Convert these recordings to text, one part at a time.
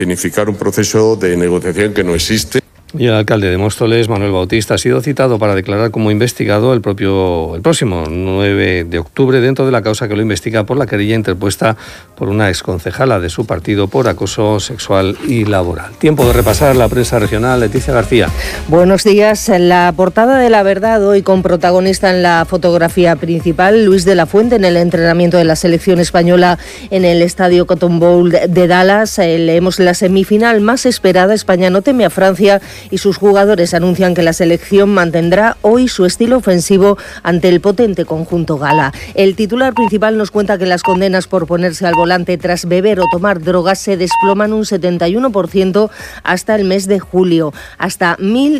significar un proceso de negociación que no existe. Y el alcalde de Móstoles, Manuel Bautista, ha sido citado para declarar como investigado el próximo 9 de octubre dentro de la causa que lo investiga por la querella interpuesta por una exconcejala de su partido por acoso sexual y laboral. Tiempo de repasar la prensa regional. Leticia García. Buenos días. La portada de La Verdad hoy con protagonista en la fotografía principal, Luis de la Fuente en el entrenamiento de la selección española en el estadio Cotton Bowl de Dallas. Leemos la semifinal más esperada. España no teme a Francia y sus jugadores anuncian que la selección mantendrá hoy su estilo ofensivo ante el potente conjunto gala. El titular principal nos cuenta que las condenas por ponerse al volante tras beber o tomar drogas se desploman un 71% hasta el mes de julio. Hasta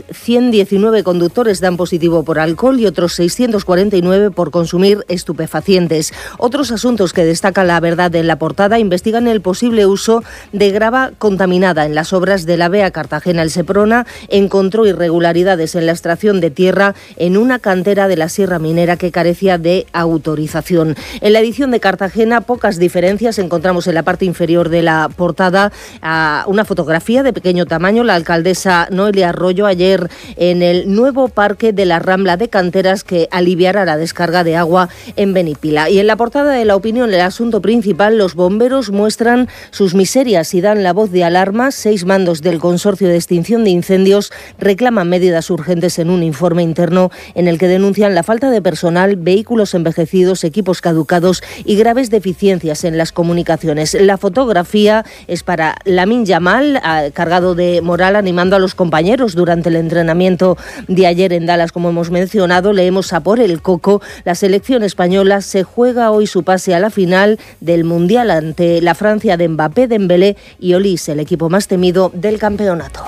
1.119 conductores dan positivo por alcohol y otros 649 por consumir estupefacientes. Otros asuntos que destaca La Verdad en la portada investigan el posible uso de grava contaminada en las obras de la AVEA Cartagena. El Seprona encontró irregularidades en la extracción de tierra en una cantera de la Sierra Minera que carecía de autorización. En la edición de Cartagena, pocas diferencias. Encontramos en la parte inferior de la portada una fotografía de pequeño tamaño. La alcaldesa Noelia Arroyo ayer en el nuevo parque de la Rambla de Canteras que aliviará la descarga de agua en Benipila. Y en la portada de La Opinión, el asunto principal, los bomberos muestran sus miserias y dan la voz de alarma. 6 mandos del Consorcio de Extinción de Incendios reclaman medidas urgentes en un informe interno en el que denuncian la falta de personal, vehículos envejecidos, equipos caducados y graves deficiencias en las comunicaciones. La fotografía es para Lamine Yamal, cargado de moral, animando a los compañeros durante el entrenamiento de ayer en Dallas, como hemos mencionado. Leemos a por el coco. La selección española se juega hoy su pase a la final del Mundial ante la Francia de Mbappé, Dembélé y Olís, el equipo más temido del campeonato.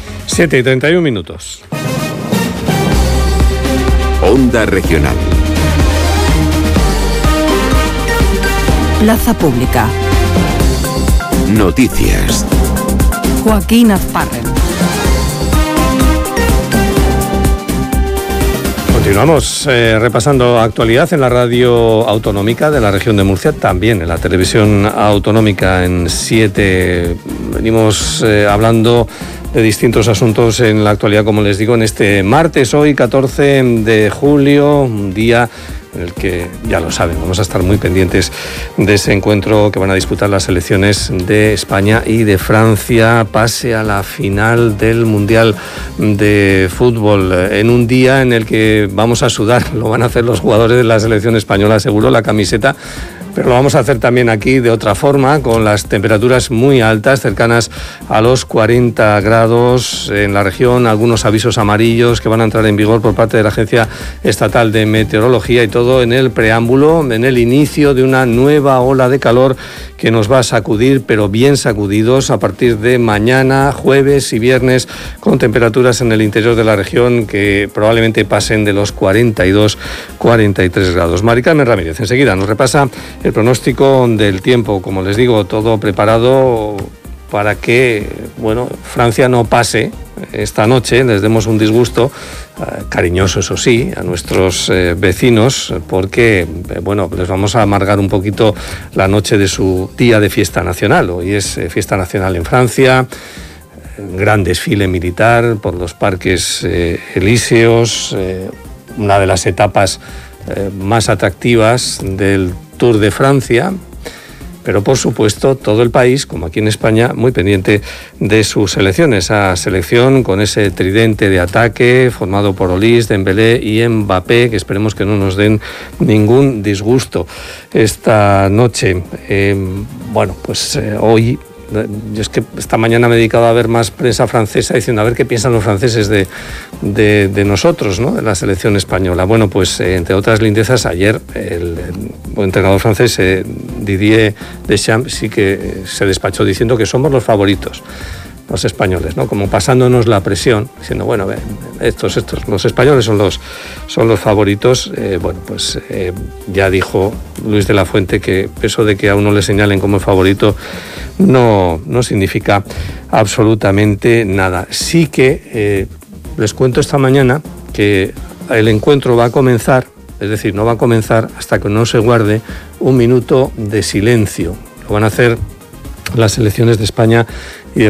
7:31. Onda Regional. Plaza Pública. Noticias. Joaquín Azparren. Continuamos repasando actualidad en la radio autonómica de la región de Murcia, también en la televisión autonómica en 7. Venimos hablando de distintos asuntos en la actualidad, como les digo, en este martes, hoy 14 de julio, un día en el que, ya lo saben, vamos a estar muy pendientes de ese encuentro que van a disputar las selecciones de España y de Francia, pase a la final del Mundial de Fútbol, en un día en el que vamos a sudar, lo van a hacer los jugadores de la selección española, seguro, la camiseta, pero lo vamos a hacer también aquí de otra forma, con las temperaturas muy altas, cercanas a los 40 grados en la región, algunos avisos amarillos que van a entrar en vigor por parte de la Agencia Estatal de Meteorología, y todo en el preámbulo, en el inicio de una nueva ola de calor que nos va a sacudir, pero bien sacudidos, a partir de mañana, jueves y viernes, con temperaturas en el interior de la región que probablemente pasen de los 42-43 grados. Mari Carmen Ramírez enseguida nos repasa el pronóstico del tiempo, como les digo, todo preparado para que, Francia no pase esta noche, les demos un disgusto, cariñoso eso sí, a nuestros vecinos, porque, les vamos a amargar un poquito la noche de su día de fiesta nacional. Hoy es fiesta nacional en Francia, gran desfile militar por los parques elíseos, una de las etapas más atractivas del Tour de Francia, pero por supuesto todo el país, como aquí en España, muy pendiente de su selección, esa selección con ese tridente de ataque formado por Olís, Dembélé y Mbappé, que esperemos que no nos den ningún disgusto esta noche. Hoy, yo es que esta mañana me he dedicado a ver más prensa francesa diciendo a ver qué piensan los franceses de nosotros, ¿no?, de la selección española. Entre otras lindezas, ayer el entrenador francés Didier Deschamps sí que se despachó diciendo que somos los favoritos, los españoles, ¿no?, como pasándonos la presión, diciendo, estos, los españoles son los favoritos. Ya dijo Luis de la Fuente que eso de que a uno le señalen como el favorito no significa absolutamente nada. Sí que les cuento esta mañana que el encuentro va a comenzar, es decir, no va a comenzar hasta que no se guarde un minuto de silencio. Lo van a hacer las selecciones de España y de